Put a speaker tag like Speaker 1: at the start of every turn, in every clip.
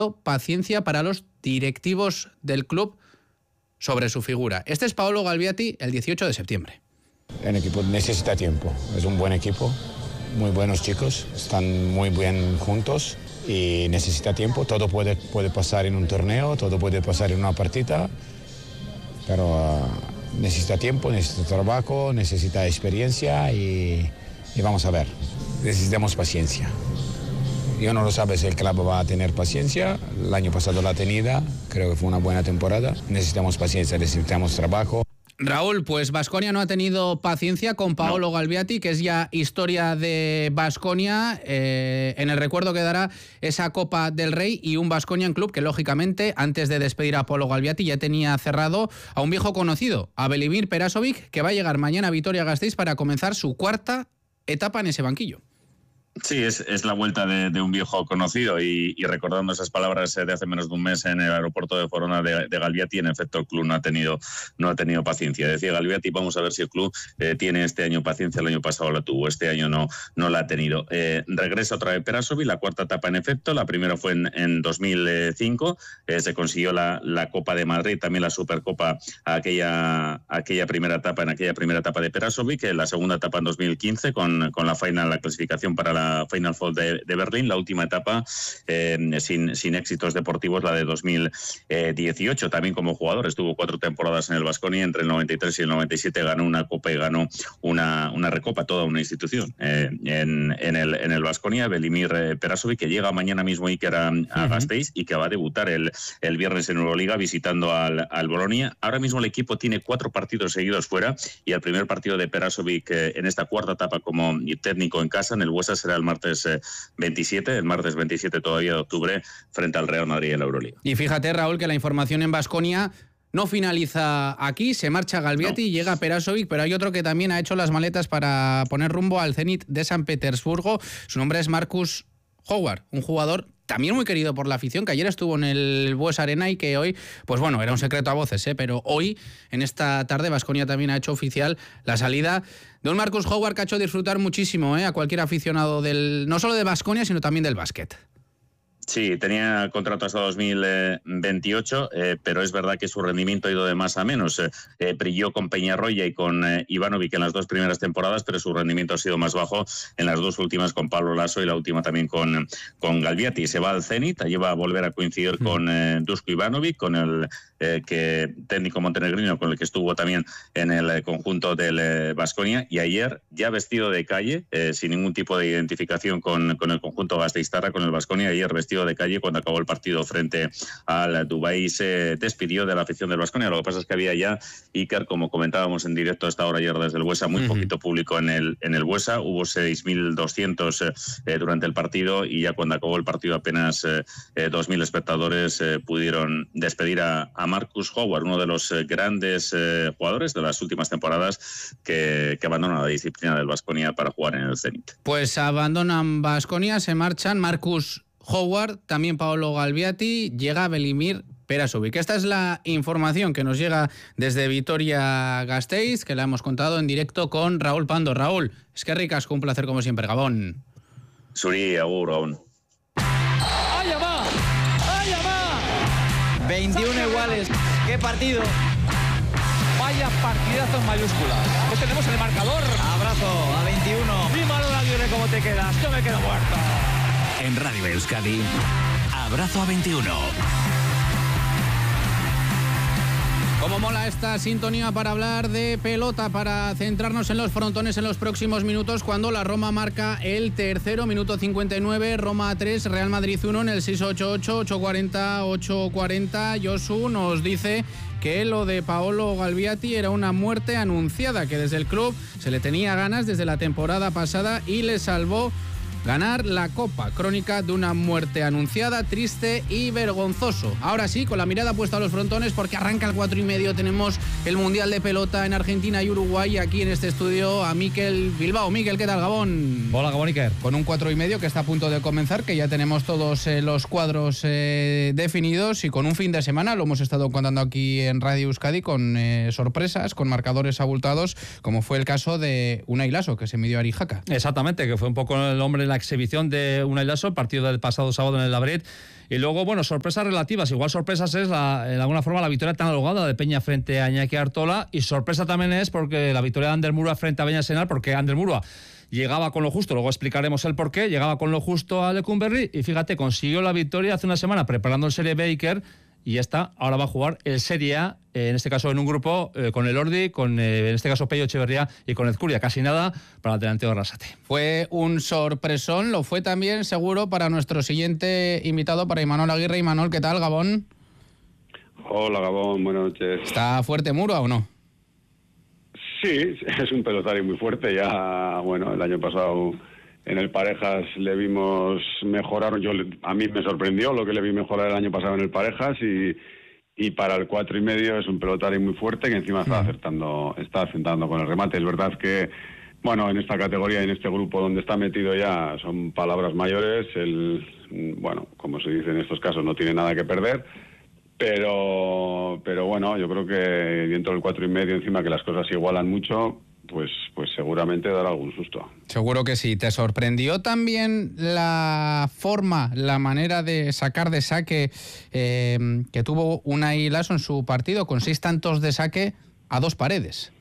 Speaker 1: paciencia para los directivos del club sobre su figura. Este es Paolo Galviati el 18 de septiembre.
Speaker 2: El equipo necesita tiempo, es un buen equipo, muy buenos chicos, están muy bien juntos y necesita tiempo. Todo puede pasar en un torneo, todo puede pasar en una partida, pero necesita tiempo, necesita trabajo, necesita experiencia y vamos a ver, necesitamos paciencia. Yo no lo sé si el club va a tener paciencia, el año pasado la tenida, creo que fue una buena temporada, necesitamos paciencia, necesitamos trabajo.
Speaker 1: Raúl, pues Baskonia no ha tenido paciencia con Paolo Galviati, que es ya historia de Baskonia. En el recuerdo quedará esa Copa del Rey y un Baskonia en club que, lógicamente, antes de despedir a Paolo Galviati, ya tenía cerrado a un viejo conocido, a Velimir Perasovic, que va a llegar mañana a Vitoria-Gasteiz para comenzar su cuarta etapa en ese banquillo.
Speaker 3: Sí, es la vuelta de un viejo conocido y recordando esas palabras de hace menos de un mes en el aeropuerto de Forona de Galviati, en efecto el club no ha tenido paciencia. Decía Galviati, vamos a ver si el club tiene este año paciencia, el año pasado la tuvo, este año no la ha tenido. Regresa otra vez Perasovic, la cuarta etapa en efecto, la primera fue en 2005, se consiguió la Copa de Madrid, también la Supercopa aquella primera etapa de Perasovic, la segunda etapa en 2015 con la final, la clasificación para la Final Four de Berlín, la última etapa sin éxitos deportivos, la de 2018. También como jugador estuvo 4 temporadas en el Baskonia, entre el 93 y el 97 ganó una Copa y ganó una Recopa, toda una institución en el Baskonia. Velimir Perasovic, que llega mañana mismo Iker a Gasteiz y que va a debutar el viernes en Euroliga visitando al Bolonia. Ahora mismo el equipo tiene 4 partidos seguidos fuera y el primer partido de Perasovic en esta cuarta etapa como técnico en casa, en el Buesa, será el martes 27 todavía de octubre, frente al Real Madrid en la Euroliga.
Speaker 1: Y fíjate, Raúl, que la información en Baskonia no finaliza aquí, se marcha Galviati, llega Perasovic, pero hay otro que también ha hecho las maletas para poner rumbo al Zenit de San Petersburgo. Su nombre es Marcus Howard, un jugador también muy querido por la afición, que ayer estuvo en el Bues Arena y que hoy, pues bueno, era un secreto a voces, pero hoy, en esta tarde, Baskonia también ha hecho oficial la salida de un Marcus Howard que ha hecho disfrutar muchísimo a cualquier aficionado no solo de Baskonia, sino también del básquet.
Speaker 3: Sí, tenía contrato hasta 2028, pero es verdad que su rendimiento ha ido de más a menos. Brilló con Peñarroya y con Ivanovic en las 2 primeras temporadas, pero su rendimiento ha sido más bajo en las 2 últimas con Pablo Laso y la última también con Galviati. Se va al Zenit, allí va a volver a coincidir con Duško Ivanovic, con el técnico montenegrino con el que estuvo también en el conjunto del Baskonia, y ayer, ya vestido de calle, sin ningún tipo de identificación con el conjunto gasteiztarra, con el Baskonia, ayer vestido de calle cuando acabó el partido frente al Dubái, se despidió de la afición del Baskonia. Lo que pasa es que había ya, Iker, como comentábamos en directo a esta hora ayer desde el Buesa, muy poquito público en el Buesa, hubo 6.200 durante el partido, y ya cuando acabó el partido apenas 2.000 espectadores pudieron despedir a Marcus Howard, uno de los grandes jugadores de las últimas temporadas que abandona la disciplina del Baskonia para jugar en el Zenit.
Speaker 1: Pues abandonan Baskonia, se marchan Marcus Howard, también Paolo Galviati, llega Velimir Perasovic. Esta es la información que nos llega desde Vitoria-Gasteiz, que la hemos contado en directo con Raúl Pando. Raúl, es que ricasco, un placer como siempre, Gabón.
Speaker 3: Suri, agur, Gabón.
Speaker 4: ¡Allá va! ¡Allá va! 21 iguales. ¡Qué partido! Vaya partidazo en mayúsculas. Pues tenemos el marcador. Abrazo a 21. Dímelo, Aguirre, ¿cómo te quedas? Yo me quedo muerto.
Speaker 5: En Radio Euskadi, Abrazo a 21.
Speaker 1: Cómo mola esta sintonía para hablar de pelota, para centrarnos en los frontones en los próximos minutos, cuando la Roma marca el tercero, minuto 59, Roma 3, Real Madrid 1 en el 688-840-840. Josu nos dice que lo de Paolo Galviati era una muerte anunciada, que desde el club se le tenía ganas desde la temporada pasada y le salvó ganar la Copa, crónica de una muerte anunciada, triste y vergonzoso. Ahora sí, con la mirada puesta a los frontones, porque arranca el 4:30, tenemos el Mundial de Pelota en Argentina y Uruguay, y aquí en este estudio a Mikel Bilbao. Mikel, ¿qué tal, Gabón?
Speaker 6: Hola, Gabón, Iker.
Speaker 1: Con un 4:30 que está a punto de comenzar, que ya tenemos todos los cuadros definidos, y con un fin de semana, lo hemos estado contando aquí en Radio Euskadi, con sorpresas, con marcadores abultados, como fue el caso de Unai Laso, que se midió a Arijaca.
Speaker 6: Exactamente, que fue un poco el hombre la exhibición de Unai Laso, el partido del pasado sábado en el Labret. Y luego, bueno, sorpresas relativas. Igual sorpresas es, de alguna forma, la victoria tan holgada de Peña frente a Iñaki Artola. Y sorpresa también es porque la victoria de Ander Murua frente a Beñat, porque Ander Murua llegaba con lo justo, luego explicaremos el porqué, llegaba con lo justo a Lecumberri y fíjate, consiguió la victoria hace una semana preparando el Serie B Iker y ahora va a jugar el Serie A, en este caso en un grupo con el Ordi, con en este caso Pello Echeverría y con Ezcuria, casi nada para el delantero Arrasate.
Speaker 1: Fue un sorpresón, lo fue también seguro para nuestro siguiente invitado, para Imanol Aguirre. Imanol, ¿qué tal, Gabón?
Speaker 7: Hola, Gabón, buenas noches.
Speaker 1: ¿Está fuerte Murua o no?
Speaker 7: Sí, es un pelotario muy fuerte. Ya, bueno, el año pasado en el Parejas le vimos mejorar. A mí me sorprendió lo que le vi mejorar el año pasado en el Parejas y para el 4,5 es un pelotario muy fuerte que encima está acertando con el remate. Es verdad que, bueno, en esta categoría y en este grupo donde está metido ya son palabras mayores. Bueno, como se dice en estos casos, no tiene nada que perder. Pero bueno, yo creo que dentro del 4,5 encima que las cosas se igualan mucho, pues seguramente dará algún susto.
Speaker 1: Seguro que sí. ¿Te sorprendió también la forma, la manera de sacar de saque que tuvo Unai Laso en su partido, con 6 tantos de saque a 2 paredes?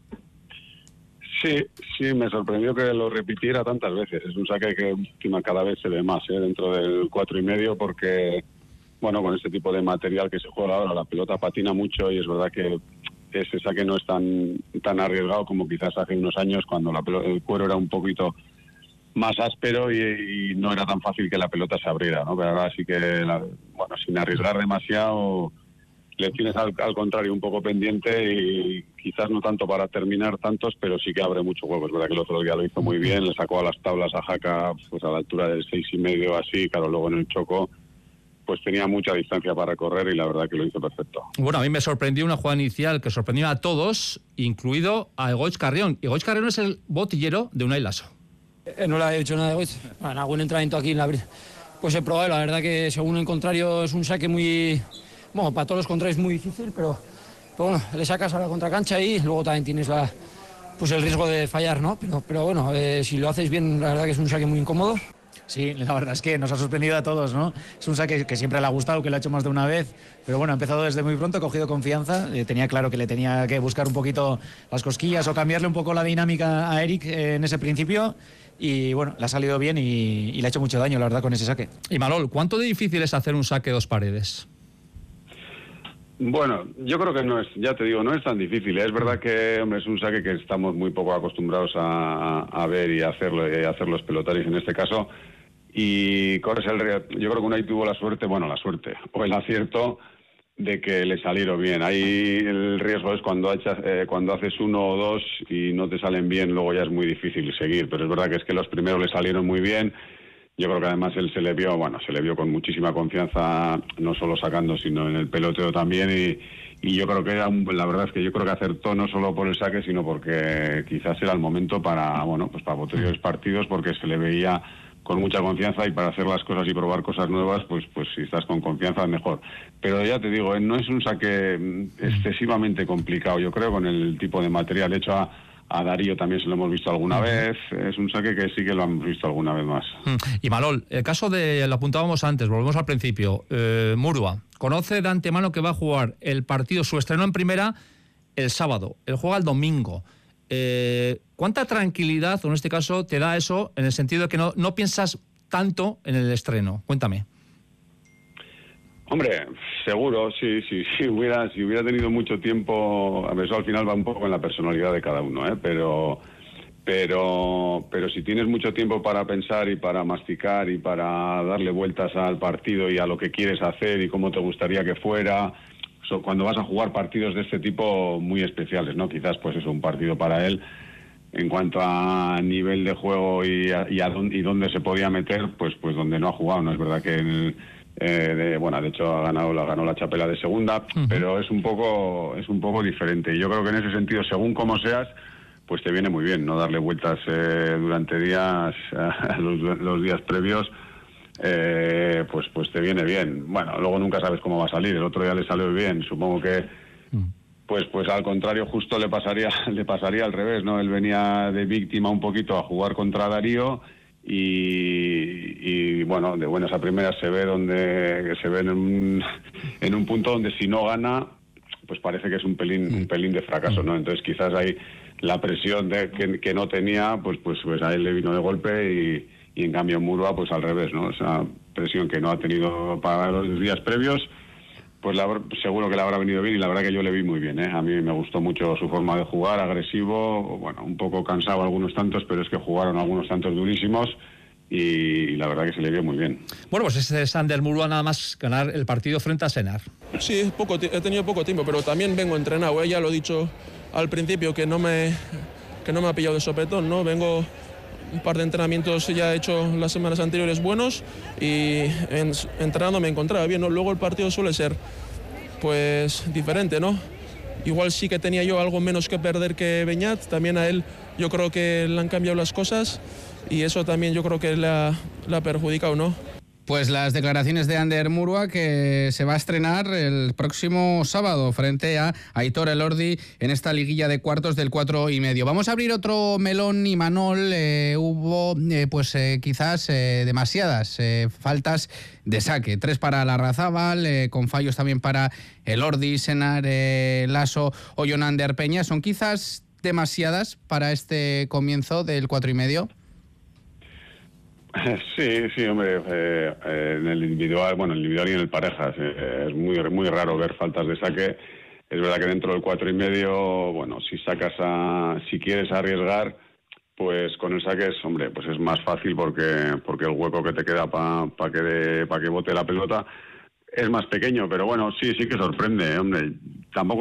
Speaker 7: Sí, me sorprendió que lo repitiera tantas veces. Es un saque que encima cada vez se ve más dentro del 4,5 porque... Bueno, con este tipo de material que se juega ahora, la pelota patina mucho y es verdad que ese saque no es tan arriesgado como quizás hace unos años cuando el cuero era un poquito más áspero y no era tan fácil que la pelota se abriera, ¿no? Pero ahora sí que, bueno, sin arriesgar demasiado, le tienes al contrario un poco pendiente y quizás no tanto para terminar tantos, pero sí que abre mucho juego. Es verdad que el otro día lo hizo muy bien, le sacó a las tablas a Jaca pues a la altura del 6,5 así, claro, luego en el Choco pues tenía mucha distancia para correr y la verdad que lo hizo perfecto. Bueno,
Speaker 6: a mí me sorprendió una jugada inicial que sorprendió a todos, incluido a Egoitz Carrión. Egoitz Carrión es el botillero de Unai Laso.
Speaker 8: No le he dicho nada a Egoitz. En algún entrenamiento aquí en la... Pues he probado, la verdad que según el contrario es un saque muy... Bueno, para todos los contrarios es muy difícil, pero bueno, le sacas a la contracancha y luego también tienes pues el riesgo de fallar, ¿no? Pero bueno, si lo haces bien, la verdad que es un saque muy incómodo.
Speaker 9: Sí, la verdad es que nos ha sorprendido a todos, ¿no? Es un saque que siempre le ha gustado, que lo ha hecho más de una vez, pero bueno, ha empezado desde muy pronto, ha cogido confianza, tenía claro que le tenía que buscar un poquito las cosquillas o cambiarle un poco la dinámica a Eric en ese principio y bueno, le ha salido bien y le ha hecho mucho daño, la verdad, con ese saque.
Speaker 6: Y Manol, ¿cuánto de difícil es hacer un saque 2 paredes?
Speaker 7: Bueno, yo creo que no es, ya te digo, no es tan difícil. Es verdad que, hombre, es un saque que estamos muy poco acostumbrados a ver y a hacer los pelotarios en este caso. Y corres el riesgo. Yo creo que Unai tuvo la suerte o el acierto de que le salieron bien. Ahí el riesgo es cuando haces 1 o 2 y no te salen bien, luego ya es muy difícil seguir. Pero es verdad que es que los primeros le salieron muy bien. Yo creo que además él se le vio con muchísima confianza, no solo sacando, sino en el peloteo también. Y yo creo que la verdad es que yo creo que acertó no solo por el saque, sino porque quizás era el momento para posteriores partidos, porque se le veía con mucha confianza y para hacer las cosas y probar cosas nuevas, pues si estás con confianza mejor. Pero ya te digo, no es un saque excesivamente complicado, yo creo, con el tipo de material hecho a Darío también se lo hemos visto alguna vez, es un saque que sí que lo hemos visto alguna vez más.
Speaker 6: Y Manol, el caso lo apuntábamos antes, volvemos al principio, Murua, conoce de antemano que va a jugar el partido, su estreno en primera, el sábado, él juega el domingo. ¿Cuánta tranquilidad, o en este caso, te da eso en el sentido de que no piensas tanto en el estreno? Cuéntame.
Speaker 7: Hombre, seguro, sí. Si hubiera tenido mucho tiempo, a ver, eso al final va un poco en la personalidad de cada uno, pero si tienes mucho tiempo para pensar y para masticar y para darle vueltas al partido y a lo que quieres hacer y cómo te gustaría que fuera, cuando vas a jugar partidos de este tipo muy especiales, ¿no? Quizás pues es un partido para él en cuanto a nivel de juego y dónde se podía meter, pues donde no ha jugado. No es verdad que de hecho ganó la Chapela de segunda, pero es un poco diferente. Y yo creo que en ese sentido, según cómo seas, pues te viene muy bien no darle vueltas durante días, los días previos. Pues te viene bien. Bueno, luego nunca sabes cómo va a salir. El otro día le salió bien. Supongo que pues al contrario justo le pasaría al revés, ¿no? Él venía de víctima un poquito a jugar contra Darío y bueno, de buenas a primeras se ve en un punto donde si no gana, pues parece que es un pelín de fracaso, ¿no? Entonces quizás ahí la presión que no tenía, pues a él le vino de golpe y en cambio Murua pues al revés, ¿no? Esa presión que no ha tenido para los días previos, pues seguro que le habrá venido bien, y la verdad que yo le vi muy bien, ¿eh? A mí me gustó mucho su forma de jugar, agresivo, bueno, un poco cansado algunos tantos, pero es que jugaron algunos tantos durísimos y la verdad que se le vio muy bien.
Speaker 6: Bueno, pues ese es Ander Murua, nada más ganar el partido frente a Senar.
Speaker 10: Sí, he tenido poco tiempo, pero también vengo entrenado, ya lo he dicho al principio, que no me ha pillado de sopetón, ¿no? Vengo un par de entrenamientos ya he hecho las semanas anteriores buenos y entrenando me encontraba bien, ¿no? Luego el partido suele ser pues diferente, ¿no? Igual sí que tenía yo algo menos que perder que Beñat, también a él yo creo que le han cambiado las cosas y eso también yo creo que le ha perjudicado, ¿no?
Speaker 1: Pues las declaraciones de Ander Murua, que se va a estrenar el próximo sábado frente a Aitor Elordi en esta liguilla de cuartos del 4,5. Vamos a abrir otro melón, Imanol. Hubo quizás demasiadas faltas de saque. 3 para Larrazábal, con fallos también para Elordi, Senar, Lasso o Jon Ander Peña. ¿Son quizás demasiadas para este comienzo del 4,5?
Speaker 7: Sí, hombre, en el individual, bueno, en el individual y en el parejas, es muy raro ver faltas de saque. Es verdad que dentro del 4,5, bueno, si quieres arriesgar, pues con el saque pues es más fácil porque el hueco que te queda para que bote la pelota es más pequeño, pero bueno, sí que sorprende, hombre. Tampoco